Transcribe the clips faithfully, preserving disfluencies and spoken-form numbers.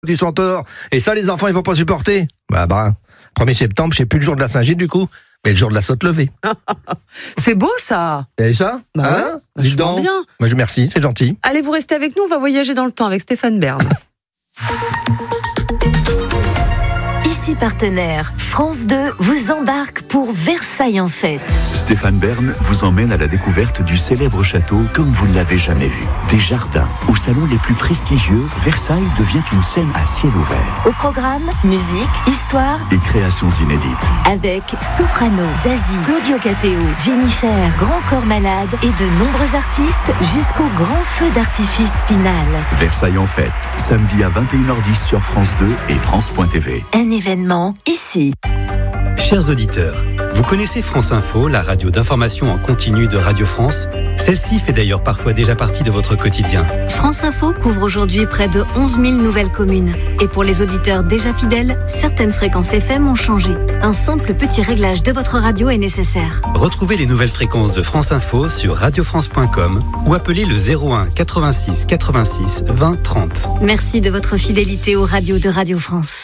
du Centaure. Et ça, les enfants, ils vont pas supporter. Bah, bah, premier septembre, je sais plus le jour de la Saint-Gilles, du coup, mais le jour de la saute levée. C'est beau, ça. Et ça? Bah hein ouais, bah, je sens bien. Moi, je merci, c'est gentil. Allez, vous restez avec nous, on va voyager dans le temps avec Stéphane Bern. Ici Partenaire, France deux vous embarque pour Versailles en fête. Stéphane Bern vous emmène à la découverte du célèbre château comme vous ne l'avez jamais vu. Des jardins, aux salons les plus prestigieux, Versailles devient une scène à ciel ouvert. Au programme, musique, histoire et créations inédites. Avec Soprano, Zazie, Claudio Capéo, Jennifer, Grand Corps Malade et de nombreux artistes jusqu'au grand feu d'artifice final. Versailles en fête, samedi à vingt et une heures dix sur France deux et France point T V. Un événement ici. Chers auditeurs, vous connaissez France Info, la radio d'information en continu de Radio France? Celle-ci fait d'ailleurs parfois déjà partie de votre quotidien. France Info couvre aujourd'hui près de onze mille nouvelles communes. Et pour les auditeurs déjà fidèles, certaines fréquences F M ont changé. Un simple petit réglage de votre radio est nécessaire. Retrouvez les nouvelles fréquences de France Info sur radio france point com ou appelez le zéro un quatre-vingt-six quatre-vingt-six vingt trente. Merci de votre fidélité aux radios de Radio France.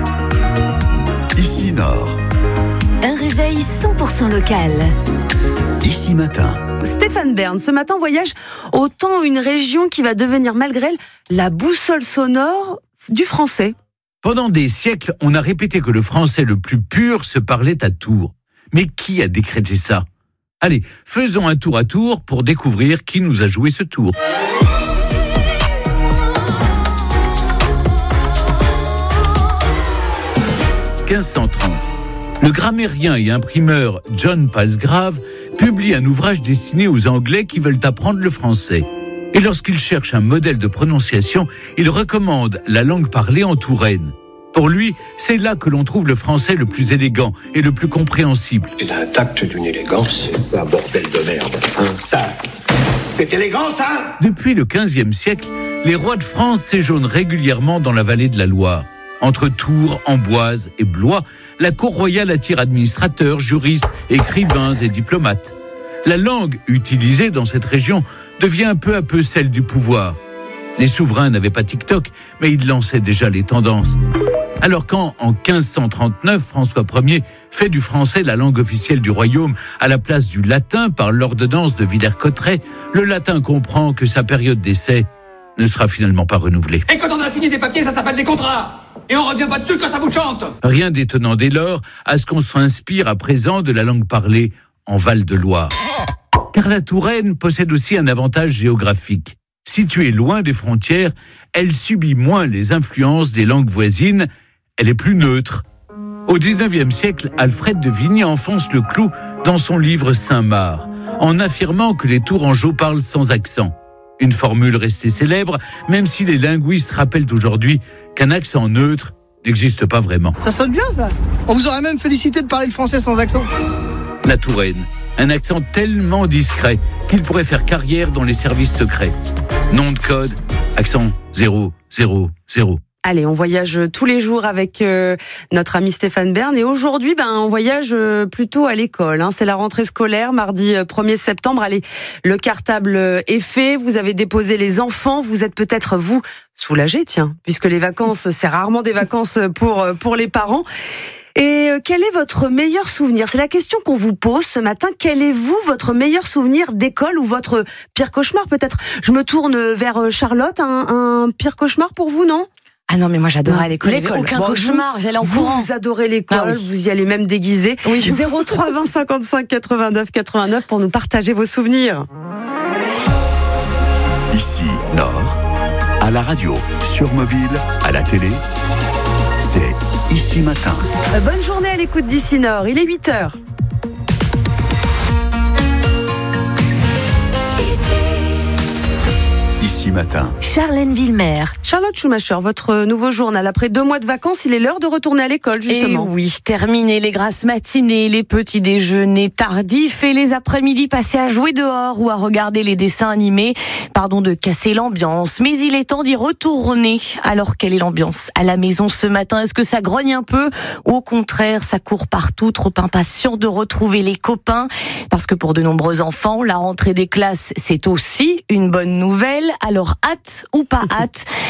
Ici Nord. Un réveil cent pour cent local. Ici Matin. Stéphane Bern, ce matin, voyage autant une région qui va devenir, malgré elle, la boussole sonore du français. Pendant des siècles, on a répété que le français le plus pur se parlait à Tours. Mais qui a décrété ça? Allez, faisons un tour à Tours pour découvrir qui nous a joué ce tour. quinze cent trente. Le grammairien et imprimeur John Palsgrave publie un ouvrage destiné aux Anglais qui veulent apprendre le français. Et lorsqu'il cherche un modèle de prononciation, il recommande la langue parlée en Touraine. Pour lui, c'est là que l'on trouve le français le plus élégant et le plus compréhensible. C'est d'un tact, d'une élégance. C'est ça, bordel de merde. Hein, ça, c'est élégant, ça? Depuis le quinzième siècle, les rois de France séjournent régulièrement dans la vallée de la Loire. Entre Tours, Amboise et Blois, la cour royale attire administrateurs, juristes, écrivains et diplomates. La langue utilisée dans cette région devient peu à peu celle du pouvoir. Les souverains n'avaient pas TikTok, mais ils lançaient déjà les tendances. Alors quand, en quinze cent trente-neuf, François Ier fait du français la langue officielle du royaume à la place du latin par l'ordonnance de Villers-Cotterêts, le latin comprend que sa période d'essai ne sera finalement pas renouvelée. Et quand on a signé des papiers, ça s'appelle des contrats. Et on revient pas dessus quand ça vous chante. Rien d'étonnant dès lors à ce qu'on s'inspire à présent de la langue parlée en Val-de-Loire. Car la Touraine possède aussi un avantage géographique. Située loin des frontières, elle subit moins les influences des langues voisines, elle est plus neutre. Au dix-neuvième siècle, Alfred de Vigny enfonce le clou dans son livre Saint-Marc, en affirmant que les Tourangeaux parlent sans accent. Une formule restée célèbre, même si les linguistes rappellent aujourd'hui qu'un accent neutre n'existe pas vraiment. Ça sonne bien, ça. On vous aurait même félicité de parler le français sans accent. La Touraine, un accent tellement discret qu'il pourrait faire carrière dans les services secrets. Nom de code, accent zéro zéro zéro. Allez, on voyage tous les jours avec euh, notre ami Stéphane Bern. Et aujourd'hui, ben, on voyage euh, plutôt à l'école. Hein. C'est la rentrée scolaire, mardi euh, premier septembre. Allez, le cartable euh, est fait. Vous avez déposé les enfants. Vous êtes peut-être, vous, soulagés, tiens, puisque les vacances, c'est rarement des vacances pour, euh, pour les parents. Et euh, quel est votre meilleur souvenir? C'est la question qu'on vous pose ce matin. Quel est, vous, votre meilleur souvenir d'école ou votre pire cauchemar, peut-être? Je me tourne vers Charlotte. Un, un pire cauchemar pour vous, non? Ah non, mais moi j'adorais à l'école. L'école. Aucun Bon, cauchemar, vous, j'allais en vous, courant. Vous adorez l'école, ah oui. Vous y allez même déguisé. Oui. zéro trois vingt cinquante-cinq quatre-vingt-neuf quatre-vingt-neuf pour nous partager vos souvenirs. Ici, Nord, à la radio, sur mobile, à la télé, c'est Ici Matin. Bonne journée à l'écoute d'Ici Nord, il est huit heures. Ici Matin. Charlène Villemer. Charlotte Schumacher, votre nouveau journal. Après deux mois de vacances, il est l'heure de retourner à l'école, justement. Et oui, terminer les grasses matinées, les petits déjeuners tardifs et les après-midi passés à jouer dehors ou à regarder les dessins animés. Pardon de casser l'ambiance, mais il est temps d'y retourner. Alors, quelle est l'ambiance à la maison ce matin? Est-ce que ça grogne un peu? Ou au contraire, ça court partout, trop impatient de retrouver les copains? Parce que pour de nombreux enfants, la rentrée des classes, c'est aussi une bonne nouvelle. Alors, hâte ou pas hâte,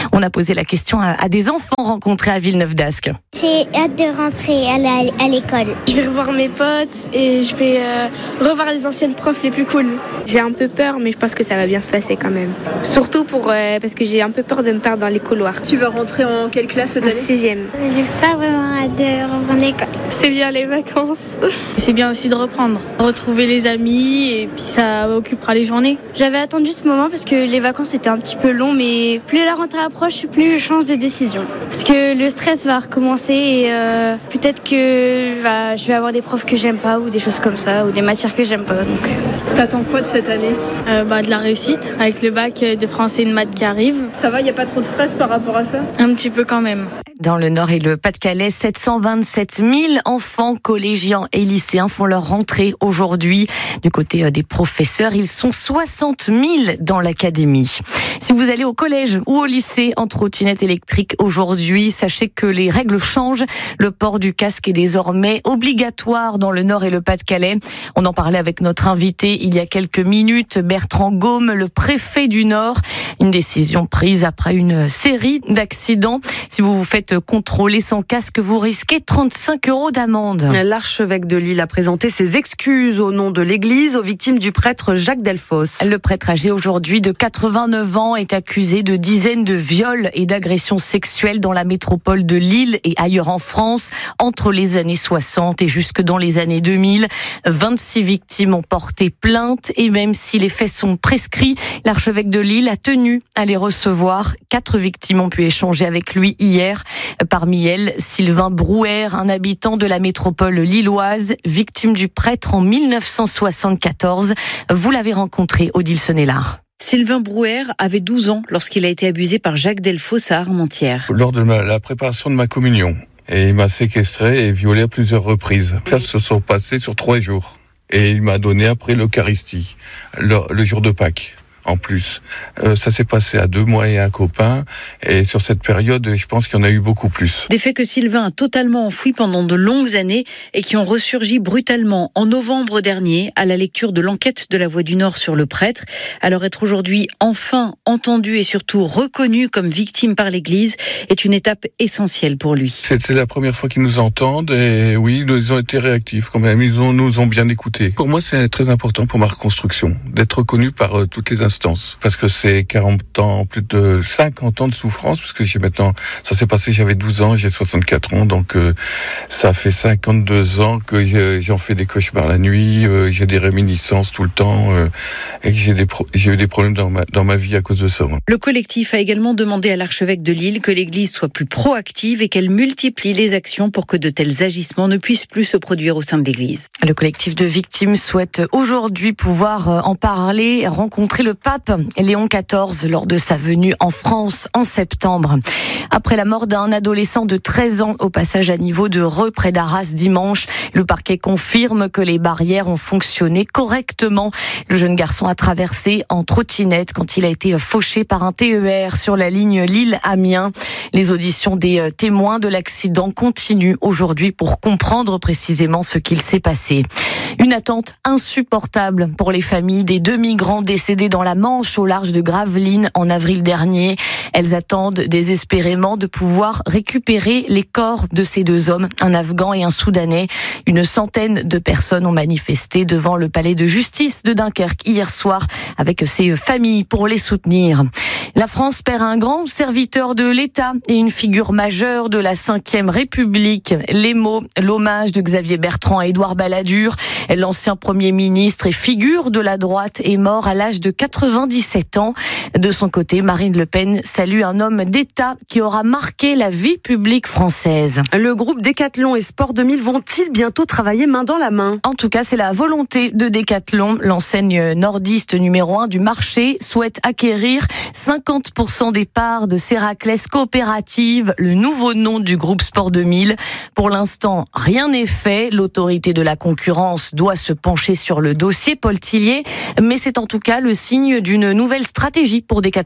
On a posé la question à, à des enfants rencontrés à Villeneuve-d'Ascq. J'ai hâte de rentrer à, la, à l'école. Je vais revoir mes potes et je vais euh, revoir les anciennes profs les plus cool. J'ai un peu peur, mais je pense que ça va bien se passer quand même. Surtout pour, euh, parce que j'ai un peu peur de me perdre dans les couloirs. Tu vas rentrer en quelle classe cette année ? En sixième. J'ai pas vraiment hâte de reprendre l'école. C'est bien les vacances. C'est bien aussi de reprendre, retrouver les amis et puis ça occupera les journées. J'avais attendu ce moment parce que les vacances étaient un petit peu longs, mais plus la rentrée approche, plus je change de décision. Parce que le stress va recommencer et euh, peut-être que bah, je vais avoir des profs que j'aime pas ou des choses comme ça, ou des matières que j'aime pas. Donc. T'attends quoi de cette année ? euh, bah, De la réussite, avec le bac de français et de maths qui arrive. Ça va, il n'y a pas trop de stress par rapport à ça ? Un petit peu quand même. Dans le Nord et le Pas-de-Calais, sept cent vingt-sept mille enfants collégiens et lycéens font leur rentrée aujourd'hui. Du côté des professeurs, ils sont soixante mille dans l'académie. Si vous allez au collège ou au lycée en trottinette électrique aujourd'hui, sachez que les règles changent. Le port du casque est désormais obligatoire dans le Nord et le Pas-de-Calais. On en parlait avec notre invité il y a quelques minutes, Bertrand Gaume, le préfet du Nord. Une décision prise après une série d'accidents. Si vous vous faites contrôler sans casque, vous risquez trente-cinq euros d'amende. L'archevêque de Lille a présenté ses excuses au nom de l'Église aux victimes du prêtre Jacques Delfosse. Le prêtre âgé aujourd'hui de quatre-vingt-neuf ans est accusé de dizaines de viols et d'agressions sexuelles dans la métropole de Lille et ailleurs en France entre les années soixante et jusque dans les années deux mille. vingt-six victimes ont porté plainte et même si les faits sont prescrits, l'archevêque de Lille a tenu à les recevoir. Quatre victimes ont pu échanger avec lui hier. Parmi elles, Sylvain Brouwer, un habitant de la métropole lilloise, victime du prêtre en mille neuf cent soixante-quatorze. Vous l'avez rencontré, Odile Sonnellard. Sylvain Brouwer avait douze ans lorsqu'il a été abusé par Jacques Delfosse à Armentières. Lors de ma, la préparation de ma communion, et il m'a séquestré et violé à plusieurs reprises. Ça se sont passés sur trois jours. Et il m'a donné après l'Eucharistie, le, le jour de Pâques. En plus, euh, ça s'est passé à deux mois et un copain, et sur cette période, je pense qu'il y en a eu beaucoup plus. Des faits que Sylvain a totalement enfouis pendant de longues années et qui ont ressurgi brutalement en novembre dernier à la lecture de l'enquête de la Voix du Nord sur le prêtre. Alors être aujourd'hui enfin entendu et surtout reconnu comme victime par l'Église est une étape essentielle pour lui. C'était la première fois qu'ils nous entendent, et oui, ils ont été réactifs quand même, ils ont, nous ont bien écoutés. Pour moi, c'est très important pour ma reconstruction, d'être reconnu par euh, toutes les instances. Parce que c'est quarante ans, plus de cinquante ans de souffrance, parce que j'ai maintenant, ça s'est passé, j'avais douze ans, j'ai soixante-quatre ans, donc euh, ça fait cinquante-deux ans que j'ai, j'en fais des cauchemars la nuit, euh, j'ai des réminiscences tout le temps, euh, et que j'ai, des pro- j'ai eu des problèmes dans ma, dans ma vie à cause de ça. Le collectif a également demandé à l'archevêque de Lille que l'Église soit plus proactive et qu'elle multiplie les actions pour que de tels agissements ne puissent plus se produire au sein de l'Église. Le collectif de victimes souhaite aujourd'hui pouvoir en parler, rencontrer le pape Léon quatorze lors de sa venue en France en septembre. Après la mort d'un adolescent de treize ans au passage à niveau de Reux près d'Arras dimanche, le parquet confirme que les barrières ont fonctionné correctement. Le jeune garçon a traversé en trottinette quand il a été fauché par un T E R sur la ligne Lille-Amiens. Les auditions des témoins de l'accident continuent aujourd'hui pour comprendre précisément ce qu'il s'est passé. Une attente insupportable pour les familles des deux migrants décédés dans la Manche au large de Gravelines en avril dernier. Elles attendent désespérément de pouvoir récupérer les corps de ces deux hommes, un Afghan et un Soudanais. Une centaine de personnes ont manifesté devant le palais de justice de Dunkerque hier soir avec ces familles pour les soutenir. La France perd un grand serviteur de l'État et une figure majeure de la cinquième République. Les mots, l'hommage de Xavier Bertrand à Édouard Balladur, l'ancien Premier ministre et figure de la droite, est mort à l'âge de quatre-vingt-dix-sept ans. De son côté, Marine Le Pen salue un homme d'État qui aura marqué la vie publique française. Le groupe Décathlon et Sport deux mille vont-ils bientôt travailler main dans la main ? En tout cas, c'est la volonté de Décathlon. L'enseigne nordiste numéro un du marché souhaite acquérir cinquante pour cent des parts de Séraclès Coopérative, le nouveau nom du groupe Sport deux mille. Pour l'instant, rien n'est fait. L'autorité de la concurrence doit se pencher sur le dossier, Paul Tillier, mais c'est en tout cas le signe d'une nouvelle stratégie pour Décathlon.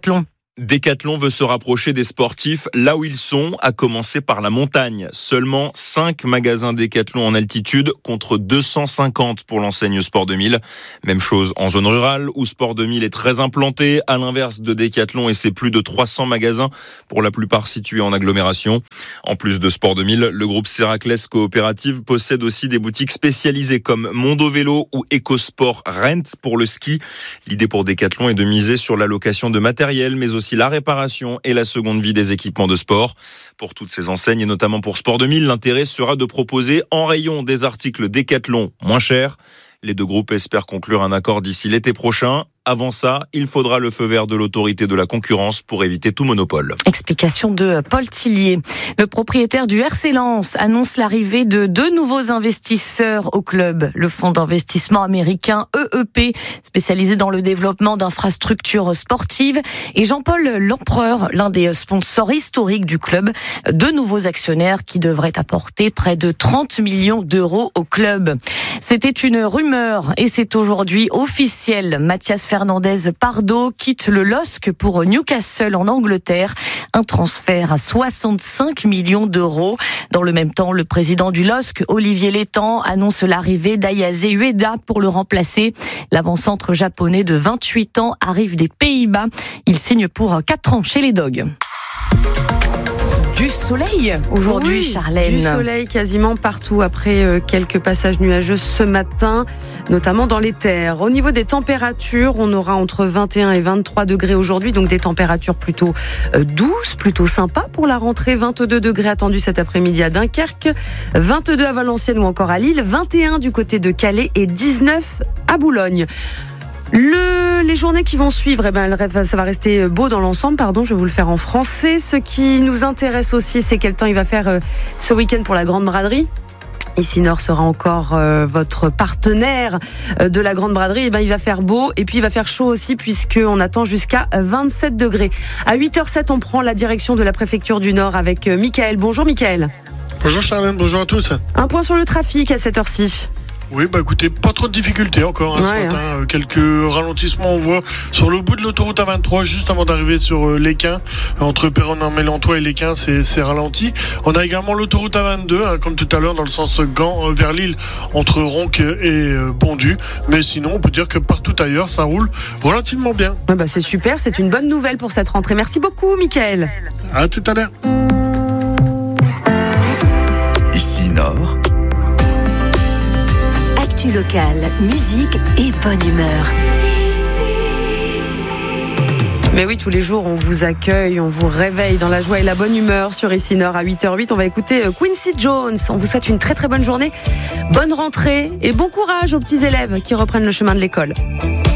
Decathlon veut se rapprocher des sportifs là où ils sont, à commencer par la montagne. Seulement cinq magasins Decathlon en altitude contre deux cent cinquante pour l'enseigne Sport deux mille. Même chose en zone rurale où Sport deux mille est très implanté, à l'inverse de Decathlon et ses plus de trois cents magasins, pour la plupart situés en agglomération. En plus de Sport deux mille, le groupe Séraclès Coopérative possède aussi des boutiques spécialisées comme Mondo Vélo ou EcoSport Rent pour le ski. L'idée pour Decathlon est de miser sur la location de matériel, mais aussi la réparation et la seconde vie des équipements de sport. Pour toutes ces enseignes et notamment pour Sport deux mille, l'intérêt sera de proposer en rayon des articles Decathlon moins chers. Les deux groupes espèrent conclure un accord d'ici l'été prochain. Avant ça, il faudra le feu vert de l'autorité de la concurrence pour éviter tout monopole. Explication de Paul Tillier. Le propriétaire du R C Lens annonce l'arrivée de deux nouveaux investisseurs au club. Le fonds d'investissement américain E E P, spécialisé dans le développement d'infrastructures sportives, et Jean-Paul Lempereur, l'un des sponsors historiques du club. Deux nouveaux actionnaires qui devraient apporter près de trente millions d'euros au club. C'était une rumeur et c'est aujourd'hui officiel. Mathias Fernandez Pardo quitte le L O S C pour Newcastle en Angleterre. Un transfert à soixante-cinq millions d'euros. Dans le même temps, le président du L O S C, Olivier Létang, annonce l'arrivée d'Ayase Ueda pour le remplacer. L'avant-centre japonais de vingt-huit ans arrive des Pays-Bas. Il signe pour quatre ans chez les Dogs. Du soleil aujourd'hui, oui, Charlène. Du soleil quasiment partout après euh, quelques passages nuageux ce matin, notamment dans les terres. Au niveau des températures, on aura entre vingt et un et vingt-trois degrés aujourd'hui, donc des températures plutôt euh, douces, plutôt sympas pour la rentrée. vingt-deux degrés attendus cet après-midi à Dunkerque, vingt-deux à Valenciennes ou encore à Lille, vingt et un du côté de Calais et dix-neuf à Boulogne. Le, les journées qui vont suivre, eh ben, ça va rester beau dans l'ensemble. Pardon, je vais vous le faire en français. Ce qui nous intéresse aussi, c'est quel temps il va faire euh, ce week-end pour la Grande Braderie. Ici Nord sera encore euh, votre partenaire euh, de la Grande Braderie. Eh ben, il va faire beau et puis il va faire chaud aussi puisqu'on attend jusqu'à vingt-sept degrés. À huit heures zéro sept, on prend la direction de la préfecture du Nord avec euh, Mickaël. Bonjour Mickaël. Bonjour Charlène, bonjour à tous. Un point sur le trafic à cette heure-ci. Oui, bah écoutez, pas trop de difficultés encore hein, ouais, ce matin. Hein. Quelques ralentissements, on voit sur le bout de l'autoroute A vingt-trois, juste avant d'arriver sur euh, l'Équin, entre Péronne-en-Mélantois et l'Équin, c'est, c'est ralenti. On a également l'autoroute A vingt-deux, hein, comme tout à l'heure, dans le sens Gand euh, vers Lille, entre Ronques et euh, Bondu. Mais sinon, on peut dire que partout ailleurs, ça roule relativement bien. Ouais, bah c'est super, c'est une bonne nouvelle pour cette rentrée. Merci beaucoup, Mickaël. À tout à l'heure. Ici Nord. Local, musique et bonne humeur. Mais oui, tous les jours, on vous accueille, on vous réveille dans la joie et la bonne humeur sur Ici Nord à huit heures huit. On va écouter Quincy Jones. On vous souhaite une très très bonne journée, bonne rentrée et bon courage aux petits élèves qui reprennent le chemin de l'école.